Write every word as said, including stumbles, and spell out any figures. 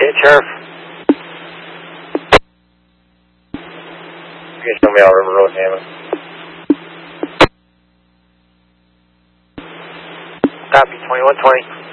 Okay, Sheriff. You can show me out River Road, Hammond. Copy, twenty-one twenty.